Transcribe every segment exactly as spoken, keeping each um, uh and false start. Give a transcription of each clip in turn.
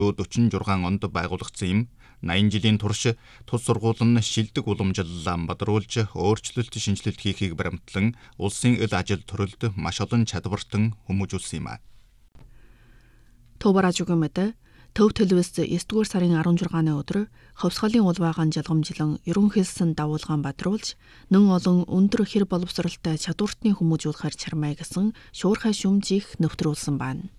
forty-six онд байгуулагдсан юм. eighty жилийн турш тус сургууль нь шилдэг уламжлалаа бадруулж өөрчлөлт шинжилэлт хийхийг баримтлан улсын ил ажил төрөлд маш олон чадвартан хүмүүжүүлсэн юм. Төвбаражугмэд төв төлөвс ninth сарын sixteen-ны өдөр ховсголын улбаагаан жалгамжлан ерөнхийлсөн дагуулгаан бадруулж нэн олон өндөр хэр боловсралтай чадвартны хүмүүжүүлэхээр чармай гэсэн шуурхай шүмжих нэвтрүүлсэн байна.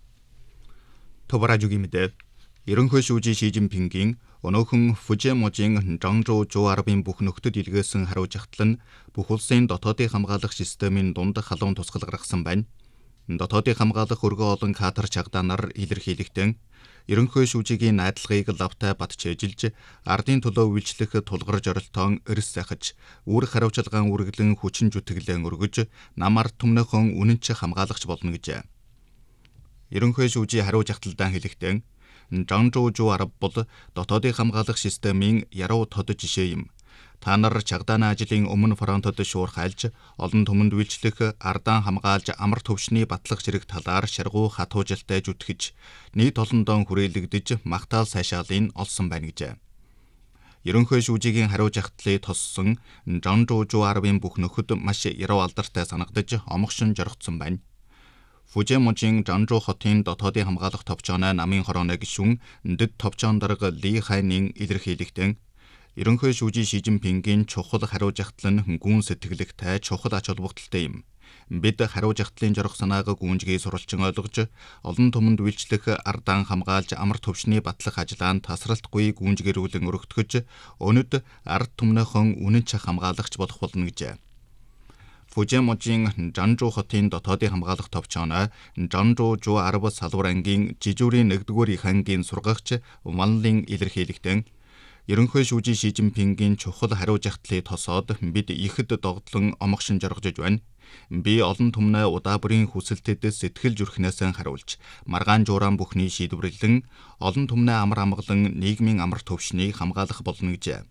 Төвбаражугмэд ерөнхий шүүжийн Ши Жинпингийн өнөөхөн Фужиможийн Жангжоу Жуарабын бүх нөхдөд илгээсэн хариуж ахтал нь бүх улсын дотоодын хамгаалах системийн дунд халуун тусгал гаргасан байна. Дотоодын хамгаалах өргөө олон кадр чагдаанаар илэрхийлэгдэн ерөнхий шүүжигийн найдлагыг лавтай батчээжилж ардын төлөө үйлчлэх тулгар жорилтоон эрс сахиж үүрэг хариуцлагаан үргэлэн хүчин зүтгэлэн өргөж нам ард түмнөөхөн үнэнч хамгаалагч болно гэжээ. Ерөнхий шүүжийн хариуж ахталдаа хэлэхдээ Жангжоу Жуараб бол дотоодын хамгаалах системийн яруу тод жишээ юм. Та нар чагдааны ажлын өмнө фронтод шуурхайлж олон түмэнд үйлчлэх ардаан хамгаалж амар төвшний батлах зэрэг талаар шаргуу хатуужилтай зүтгэж нийт олондоо хүрээлэгдэж магтаал сайшаалын олсон байна гэжээ. Ерөнхий шүүжигийн хариуж ахтлыг тоссон Жангжоу Жуарабын бүх нөхөд маш яруу алдартай санагдаж омгшин жоргоцсон байна. Фужиможийн Жангжоу хотын дотоодын хамгаалах товчооны намын хорооны гишүүн дэд товчоон дарга Ли Хайнын илэрхийлэгтэн ерөнхий шүүжийн Ши Жинпингийн чухал хариуж ахтал нь гүн сэтгэлэгтэй чухал ач холбогдолтой юм. Бид хариуж ахтлын жорох санааг гүнжгий сурвалжин ойлгож олон түмэнд үйлчлэх ардаан хамгаалж амар төвшний батлах ажлаанд тасралтгүй гүнжгэрүүлэн өргөтгөж өнөд ард түмнөөхөн үнэнч хамгаалагч болох болно гэжээ. Фужиможийн Жангжоу хотын дотоодын хамгаалах товчооны Жангжоу Жуараб салбар ангийн жижүүрийн нэгдүгээр их ангийн сургагч Ванлин илэрхийлэгтэн ерөнхий шүүжийн Ши Жинпингийн чухал хариуж ахтлыг тосоод бид ихэд догдлон омгшин жоргож байна. Би олон түмнээ удаа бүрийн хүсэлтэд сэтгэл зүрхнээсээ хариулж маргаан жууран бүхний шийдвэрлэн олон түмнээ амар амгалан нийгмийн амар төвшнийг хамгаалах болно гэжээ.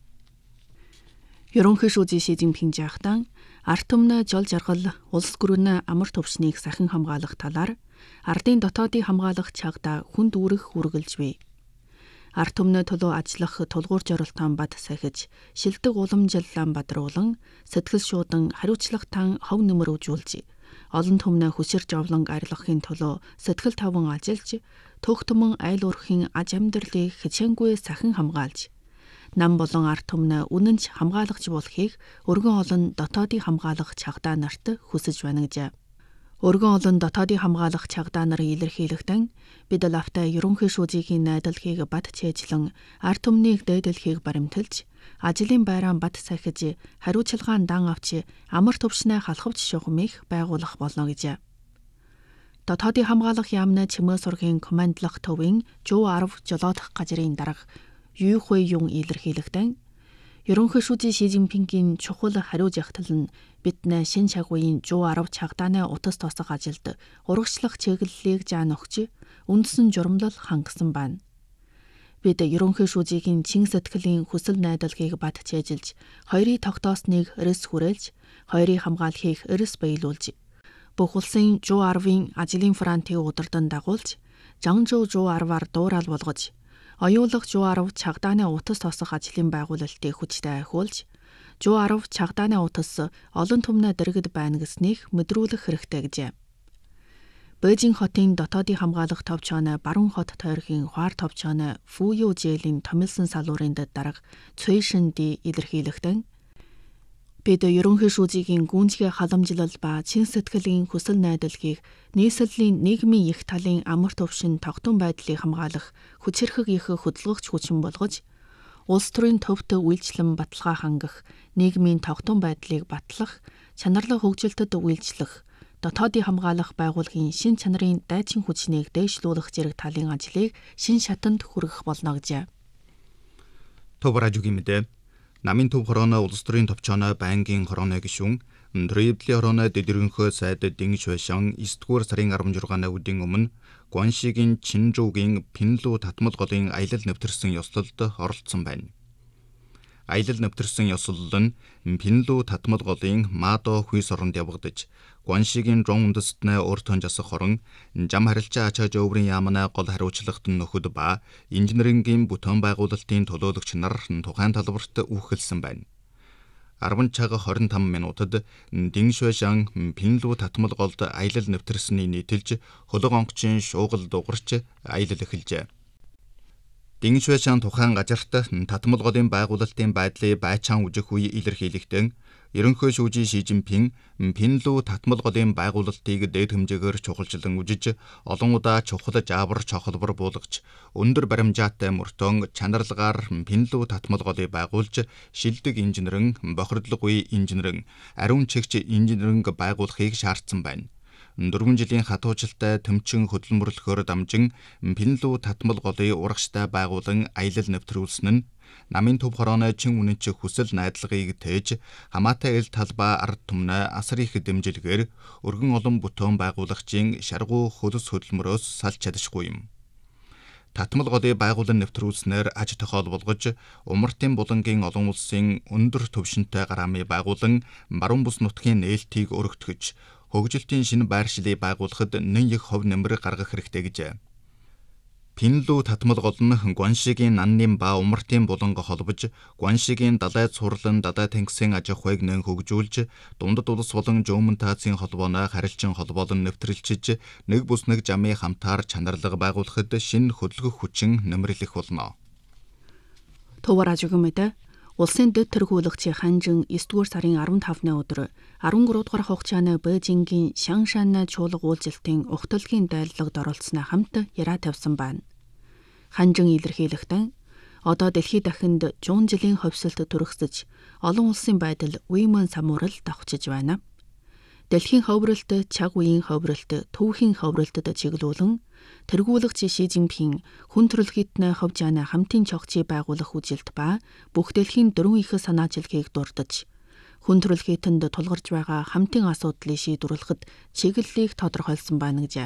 Ерөнхий шүүжийн Ши Жинпин жаахтан ард түмнээ жол жаргал улс гүрэн амар төвшнийг сахин хамгаалах талаар ардын дотоодын хамгаалах чагда хүн дүүрэх үргэлж бий. Ард түмнээ төлөө ажиллах тулгуур жорилтоон бат сахиж шилдэг уламжлалан бадруулан сэтгэл шуудан хариуцлагатан хов нэмэр үзүүлж олон түмнээ хүсэрж овлон арилгахын төлөө сэтгэл таван ажиллаж төх түмэн айл өрхийн аж амьдралыг хичээнгүй сахин хамгаалж нам болон ард түмнээ үнэнч хамгаалагч болохыг өргөн олон дотоодын хамгаалах чагдаа нарт хүсэж байна гэжээ. Өргөн олон дотоодын хамгаалах чагдаа нар илэрхийлэгдэн бид лавтай ерөнхий шүүжигийн найдалхийг бат чэйжлэн ард түмнийг дээдэлхийг баримталж ажлын байраан бат сахиж хариуцлагаан дан авч амар төвшнээ халахвч шугамыг байгуулах болно гэжээ. Дотоодын хамгаалах яамны чимээ сургийн командлах төвийн Жуараб жолоодох газрын дарга Ю Хуй Юн илэрхийлэгдэн ерөнхий шүүжийн Ши Жинпингийн чухал хариуж ахтал нь биднээ шин чагуугийн Жуараб чагдааны утас тосох ажилд урагшлах чиглэлийг заан өгч үндсэн журамлал хангасан байна. Бид ерөнхий шүүжигийн чин сэтгэлийн хүсэл найдалхийг бат чэйжилж хоёрын тогтоосныг эрс хүрээлж хоёрын хамгаалахыг эрс баялуулж бүх улсын Жуарабын ажлын фронтыг удирдан дагуулж Жангжоу Жуарабаар дуурал болгож оюулах Жуараб чагдааны утас тосох ажлын байгуулалтыг хүчтэй ахиулж Жуараб чагдааны утас олон түмнээ дэргэд байна гэснийг мэдрүүлэх хэрэгтэй гэжээ. Бээжин хотын дотоодын хамгаалах товчооны баруун хот тойргийн хуар товчооны Фуюу жээлийн томилсон салуурын дэд дарга Цуй Шинди илэрхийлэгдэн бид ерөнхий шүүжигийн гүнзгий халамжлал ба чин сэтгэлийн хүсэл найдалхийг нийслэлийн нийгмийн их талын амар төвшин тогтун байдлыг хамгаалах хүчирхэг их хөдөлгөгч хүчин болгож улс төрийн төвд үйлчлэн баталгаа хангах нийгмийн тогтун байдлыг батлах чанарлаг хөгжилтөд үйлчлэх дотоодын хамгаалах байгууллагын шин чанарын дайчин хүчнийг дээшлүүлэх зэрэг талын ажлыг шин шатанд хүргэх болно гэжээ. Төвбаражугийн мэдээ намын төв хорооны улс төрийн товчооны байнгын хорооны гишүүн Дрибли хорооны дэдэрэнхөө сайд Дин Шуэшан ninth сарын sixteen-ны өдрийн өмнө Гуаншигийн Чинжуугийн Пинлүү татмал голын аялал нэвтэрсэн ёслолд оролцсон байна. Аялал нэвтэрсэн ёслол нь Пинлүү татмал голын Мадо хүйс оронд явагдаж, Гуаншигийн Жон үндэстнээ өөртөө жасах хорон, зам харилцаа ачаа жөөврийн яамнаа гол хариуцлагт нөхөд ба инженерингийн бүтээн байгуулалтын төлөөлөгч нар тухайн талбарт үүхэлсэн байна. арван цаг хорин таван минутад Дин Шуэшан Пинлүү татмал голд аялал нэвтэрсэний нийтэлж хөлөг онгоцын шуугал дугарч аялал эхэлжээ. Дин Шуэшан тухайн газарт татмал голын байгуулалтын байдлыг байцаан үзэх үе илэрхийлэхдээ ерөнхий шүүжийн Ши Жинпин Пинлүү татмал голын байгуулалтыг дээд хэмжээгээр чухалчлан үзэж олон удаа чухал заавар чухалбар буулгаж өндөр баримжаатай мөртөө чанарлагаар Пинлүү татмал голыг байгуулж шилдэг инженерэн бохирдлоггүй инженерэн ариун чигч инженеринг байгуулахыг шаардсан байна. Дөрвөн жилийн хатуужилтай төмчин хөдөлмөрлөхөөр дамжин Пинлүү татмал голыг урагштай байгуулан аялал нэвтрүүлсэн нь намын төв хорооны чин үнэнч хүсэл найдлагыг тээж хамаатай ил талбай ард түмнээ асар их дэмжлэгээр өргөн олон бүтээн байгуулагчийн шаргуу хөлс хөдөлмөрөөс салж чадшгүй юм. Татмал голыг байгуулан нэвтрүүлснээр аж тохиол болгож умартын булангийн олон улсын өндөр түвшинтэй гараамыг байгуулан баруун бүс нутгийн нээлтийг өргөтгөж хөгжилтийн шинэ байршлыг байгуулахад нэн их хөв нэмэр гаргах хэрэгтэй гэжээ. Пинлүү татмал гол нь Гуаншигийн Наннин ба умартын буланг холбож, Гуаншигийн далай цуурлан далай тэнгисийн аж ахуйг нэн хөгжүүлж, дундад улс болон Жөмөн Таазын холбооны харилцан холбоолон нэвтрэлчиж, нэг бүс нэг замын хамтаар чанарлага байгуулахад шинэ хөдөлгөх хүчин нэмэрлэх болно. Товар ажигмэдэ улсын дэд тэргүүлэгчийн Ханжин эсдүгээр сарын арван тавны өдөр арван гурав дугаар хугацааны Бээжингийн Шаншан чуулга уулзалтын ухтлагын дайлагд оролцсноо хамт яриа тавьсан байна. Ханжин илэрхийлэхдээ одоо дэлхийд дахинд жуун жилийн ховсолт төрөхсөж олон улсын байдал үемэн самуурал давхчиж байна. Дэлхийн ховролт, чаг үеийн ховролт, төвхийн ховролтод чиглүүлэн тэргүүлэгч Ши Жинпин хүн төрөлхийднээ ховжаана хамтын чогчийг байгуулах үжилт ба бүх дэлхийн дөрвөн их санаачлалыг дурдж хүн төрөлхийдэнд тулгарч байгаа хамтын асуудлыг шийдвэрлэхэд чиглэлийг тодорхойлсон байна гэжээ.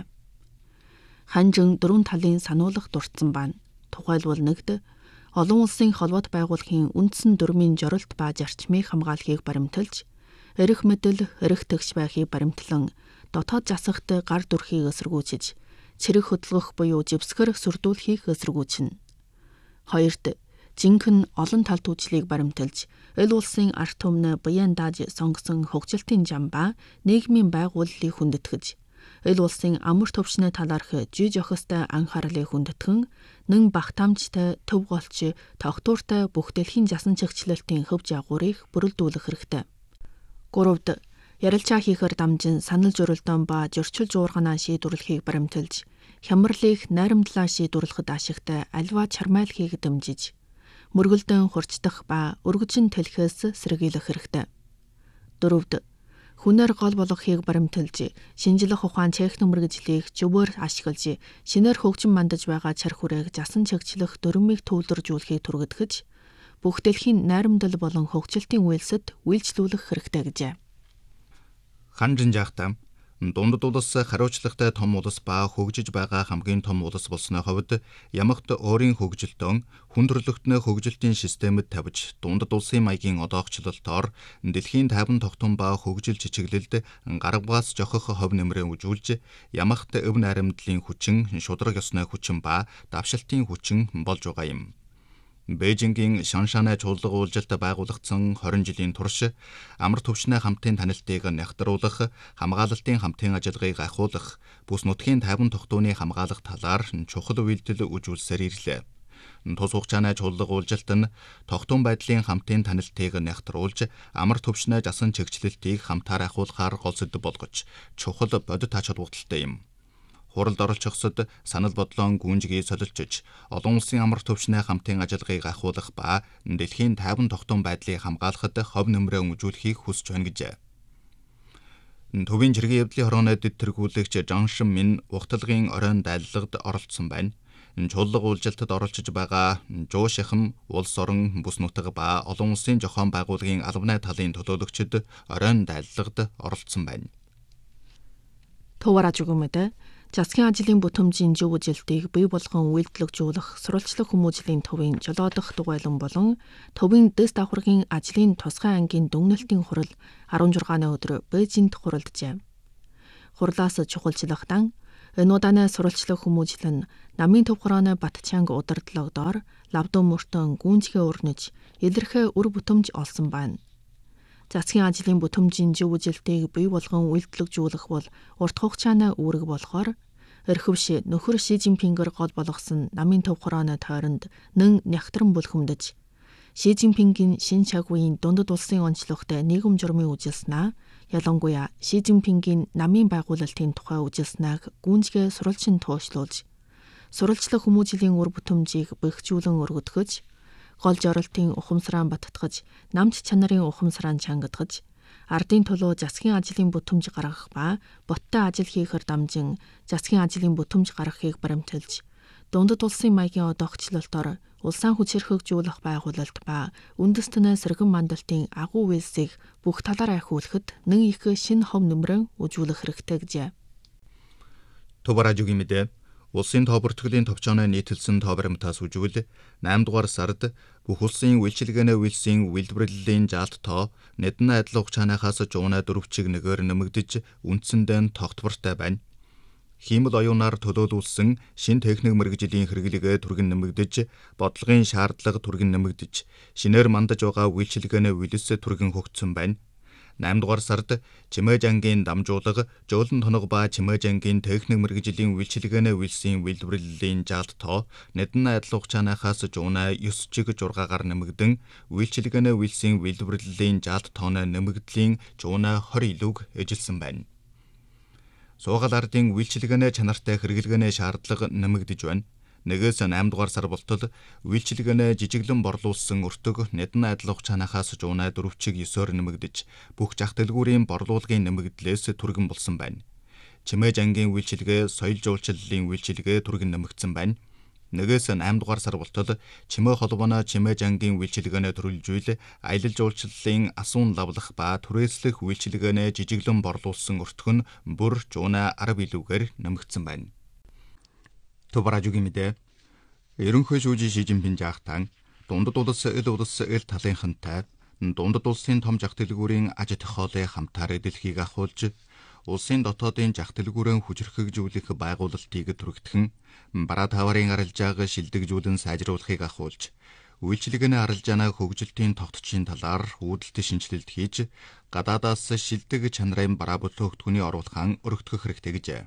Ханжин дөрвөн талын сануулгах дурдсан байна. Тухайлбал нэгд олон улсын холбоот байгууллагын үндсэн дүрмийн жоролт ба зарчмыг хамгаалахыг баримталж, эрх мэдэл, эрх тэгш байхыг баримтлан дотоод засагт гар дүрхийг эсэргүүцэж, цэрэг хөдөлгөх буюу живсгэр сүрдүүлэхийг эсэргүүцнэ. Хоёрд жинхэнэ олон тал түүжлийг баримталж, эл улсын ард түмнээ баян дааж сонгосон хөгжилтийн зам ба нийгмийн байгууллыг хүндэтгэж, эл улсын амар төвшний талаарх жиж охистой анхаарлыг хүндэтгэн, нэн багтаамжтай, төв голч, тогтвортой бүх дэлхийн жасан чигчлэлтийн хөв жаагуурыг бүрэлдүүлэх хэрэгтэй. Гуравд ярилцаа хийхээр дамжин санал зөрөлдөөн ба зөрчил жуурганаа шийдвэрлэхийг баримталж, хямралыг найрамдлаа шийдвэрлэхэд ашигтай альва чармайлахыг дэмжиж, мөргөлдөөн хурцдах ба өргөжин тэлхээс сэргийлэх хэрэгтэй. Дөрөвд хүнээр гол болгохыг баримталж, шинжлэх ухаан техник мэргэжлийг зөвөр ашиглаж, шинээр хөгжин мандаж байгаа чар хүрээг жасан чигчлэх дүрмийг төвлөржүүлэхийг түргэтгэж, бүх дэлхийн найрамдал болон хөгжилтийн үйлсэд үйлчлүүлэх хэрэгтэй гэжээ. Ханжин жаахтаа дундад улс хариуцлагатай том улс ба хөгжиж байгаа хамгийн том улс болсны хувьд ямагт өөрийн хөгжилтөөн хүн төрөлхтний хөгжилтийн системэд тавьж дундад улсын маягийн одоогчлолтоор дэлхийн тайван тогтун ба хөгжил чичиглэлд гаргаас жохох хов нэмрээ үжүүлж ямагт өв найрамдлын хүчин, шудраг ёсны хүчин ба давшилтын хүчин болж байгаа юм. Бээжингийн Шаншан чуулга уулзалт байгуулагдсан хорин жилийн турш амар төвшний хамтын танилтыг нягтруулах, хамгаалалтын хамтын ажиллагааг ахиулах, бүс нутгийн тайван тогтууны хамгаалах талаар чухал үйлдэл үзүүлсээр ирлээ. Тус хугацааны чуулга уулзалт нь тогтун байдлын хамтын танилтыг нягтруулж, амар төвшний жасан чигчлэлтийг хамтаар ахиулахаар гол сэдэв болгож, чухал бодит ач холбогдолтой юм. Хуралд оролцохсод санал бодлоон гүнжгий солилцож, олон улсын амар төвшний хамтын ажиллагааг ахиулах ба дэлхийн тайван тогтун байдлыг хамгаалахад хов нэмрээ өмжүүлэхийг хүсэж байна гэжээ. Төвийн жиргээ явдлын хорооны дэд тэргүүлэгч Жан Шин Мин ухтлагын оройн дайлагд оролцсон байна. Чуулга уулзалтад оролцож байгаа Жуу Шихэм улс орон бүс нутаг ба олон улсын зохион байгууллагын албаны талын төлөөлөгчид оройн дайлагд оролцсон байна. Товараж өгөөмөдө Засгийн ажлын бүтэмжийн зөв үжилтийг бий болгон үйлдвэрлэгжүүлэх сурвалжлах хүмүүжлийн төвийн жолоодох дугуйлан болон төвийн дэс давхаргын ажлын тусгай ангийн дүгнэлтийн хурал арван жургааны өдөр Бээжинд хуралджээ. Хурлаас чухалчлахтан энэ удааны сурвалжлах хүмүүжил нь намын төв хорооны Батчанг удирдлагдоор лавдун мөртөн гүнзгий өрнөж илэрхээ үр бүтэмж олсон байна. Засгийн ажлын бүтэмжийн зөв үжилтийг бий болгон үйлдвэрлэгжүүлэх бол урт хугацааны үүрэг болохоор эрхэвш нөхөр Ши Жинпингээр гол болгосон намын төв хорооны тойронд нэн нягтран бүлхэмдэж Ши Жинпингийн шин чагвын дундад улсын онцлогт нийгэм журмын үжилснаа ялангуяа Ши Жинпингийн намын байгуулалтын тухай үжилснааг гүнзгий сурвалжин туушлуулж сурвалжлах хүмүүжлийн үр бүтэмжийг бэхжүүлэн өргөдгөж гол жоролтын ухамсараа баттгаж намч чанарын ухамсараа чангадгаж ардын төлөө засгийн ажлын бүтэмж гаргах ба боттой ажил хийхээр дамжин засгийн ажлын бүтэмж гаргахыг баримталж дундад улсын маягийн одоогчлолтоор улсаа хүч хэрхэгжүүлэх байгуулалт ба үндэстнээ сэргэн мандалтын агуу үйлсийг бүх талаараа ахиулахад нэн их шинэ хов нөмрөө үзүүлэх хэрэгтэй гэжээ. Тубаражугийн мэдээ улсын тоо бүртгэлийн товчооны нийтэлсэн тоо баримтаас үжигэл наймд дугаар сард бүх улсын үйлчилгээний үйлсийн үйлдвэрлэлийн жалт тоо нэдэн адил хугацаанаас жуунаа дөрвчиг нэгээр нэмэгдэж үндсэндээ тогтвортой байна. Хиймэл оюунаар төлөөлүүлсэн шин техник мэргэжлийн хэрэглэгээ түргэн нэмэгдэж, бодлогын шаардлага түргэн нэмэгдэж, шинээр мандаж байгаа үйлчилгээний үйлс түргэн хөгжсөн байна. наймд дугаар сард Чимээж ангийн дамжуулга, Жөөлөн тоног ба Чимээж ангийн техник мэргэжлийн үйлчилгээний үйлсийн үйлдвэрлэлийн жалт тоо нэдэн адил хугацаанаас жуунаа ёс чиг жургаагаар нэмэгдэн, үйлчилгээний үйлсийн үйлдвэрлэлийн жалт тооны нэмэгдлийн жуунаа двадцать илүүг эжилсэн байна. Суугаал ардын үйлчилгээний чанартай хэрэглгээний шаардлага нэмэгдэж байна. Нэгээс наймд дугаар сар болтол үйлчилгээний жижиглэн борлуулсан өртөг нэдэн адил хугацаанаас жуунаа дөрвчиг ёсоор нэмэгдэж, бүх зах дэлгүүрийн борлуулгын нэмэгдлээс түргэн болсон байна. Чимээж ангийн үйлчилгээ, соёл жуулчлалын үйлчилгээ түргэн нэмэгдсэн байна. Нэгээс наймд дугаар сар болтол Чимээ холбооны Чимээж ангийн үйлчилгээний төрөлжүүл, аялал жуулчлалын асуун лавлах ба түрээслэх үйлчилгээний жижиглэн борлуулсан өртөг нь бүр жуунаа арав илүүгээр нэмэгдсэн байна. Тубаражугийн мэдээ ерөнхий шүүжийн Ши Жинпин жаахтан дундад улс эл улс эл талынхантай дундад улсын том зах дэлгүүрийн аж ахуйлын хамтаар дэлхийг ахуулж улсын дотоодын зах дэлгүүрээ хүчрхэгжүүлэх байгуулалтыг түргэтгэн бараа таварын арилжааг шилдэгжүүлэн сайжруулахыг ахуулж үйлчилгээний арилжаанаа хөгжилтийн тогтчийн талаар үүдэлт шинжилэлт хийж гадаадаас шилдэг чанарын бараа бүлөөгтгөний оруулахаа өргөдгөх хэрэгтэй гэжээ.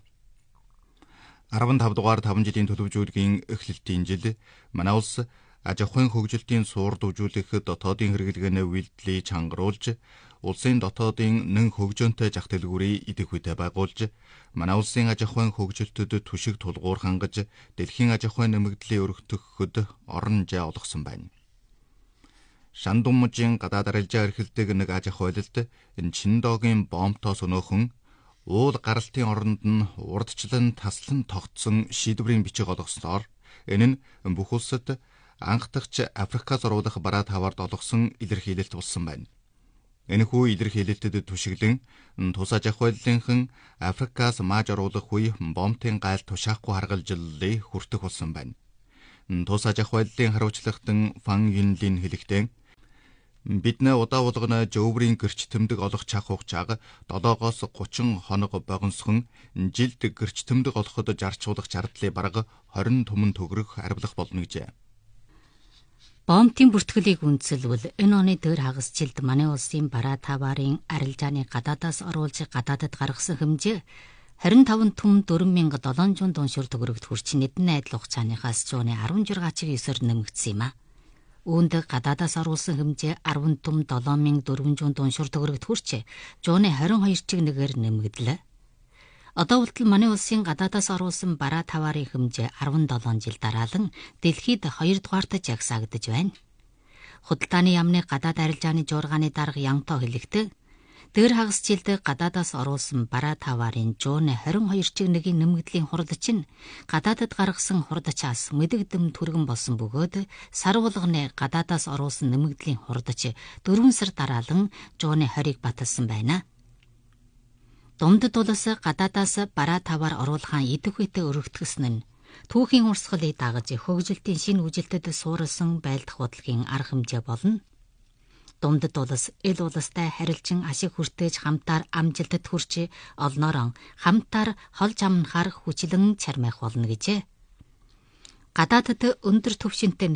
арван тав дугаар таван жилийн төлөвжүүлгийн эхлэлтийн жил манай улс аж ахуйн хөгжилтийн суур дүүжүүлэх дотоодын хэрэглгээний үйлдэлийг чангаруулж улсын дотоодын нэн хөгжөөнтэй зах дэлгүүрийг идэх үедээ байгуулж манай улсын аж ахуйн хөгжилтөд түшиг тулгуур хангаж дэлхийн аж ахуйн нэмэгдлийг өргөтгөхөд орон зай олгосон байна. Шан Думжийн гадаад арилжаа эрхэлдэг нэг аж ахуйлалд энэ Чиндогийн бомбтоос өнөөхөн уул гаралтын оронд нь урдчлан таслан тогтсон шийдвэрийн бичиг олгосноор энэ нь бүх улсад анх дахь Африкаас оруулах бараа таваард олгосон илэрхийлэлт болсон байна. Энэхүү илэрхийлэлтэд түшиглэн тус аж ахуйлынхан Африкаас мааж оруулах үе бомбын гайл тушаахгүй харгалжлалыг хүртэх болсон байна. Тус аж ахуйлын хариуцлагатан Фан Юнлийн хэлэхдээ бид нэ удаа болгоно жөврийн гэрч тэмдэг олох чах хугацааг долоогоос гучин хоног богиносхон жилд гэрч тэмдэг олоход зарцуулах зардлыг бараг двадцать түмэн төгрөг арвилах болно гэжээ. Бомбын бүртгэлийг үндсэлвэл энэ оны дээр хагас жилд манай улсын бараа таварын арилжааны гадаадаас оруулж гадаадад гаргасан хэмжээ двадцать түмэн дөрвөн мянга долоон зуун дуншир төгрөгт хүрч нэдэн адил хугацааныхаас жууны арван жургаачиг ёсоор нэмэгдсэн юм а. Үүнд гадаадаас оруулсан хэмжээ арван түмэн долоон мянга дөрвөн зуун дуншир төгрөгт хүрч жууны двадцать хоёр чиг нэгээр нэмэгдлээ. Одоо болтол манай улсын гадаадаас оруулсан бараа таварын хэмжээ арван долоон жил дараалан дэлхийд хоёр дугаарт жагсаагдж байна. Худалдааны яамны гадаад арилжааны жуургааны дарга Янто хэлэхдээ дээр хагас жилд гадаадаас оруулсан бараа таварын жууны двадцать хоёр чиг нэгийн нэмэгдлийн хурд чинь гадаадад гаргасан хурдчаас мэдэгдэм түргэн болсон бөгөөд сар болгоны гадаадаас оруулсан нэмэгдлийн хурдч дөрвөн сар дараалан жууны двадцать баталсан байна. Думдад улс гадаадаас бараа таваар оруулахаа идэх үедээ өргөтгсөн нь түүхийн урсгалыг дагаж хөгжилтийн шинэ үжилтэд суурилсан байлдах бодлогын арга хэмжээ болно. Думдад улс эл улстай харилцан ашиг хүртээж хамтаар амжилтад хүрч олноорон хамтаар холж амнахаар хүчлэн чармайх болно гэжээ. Гадаадд өндөр түвшинтэй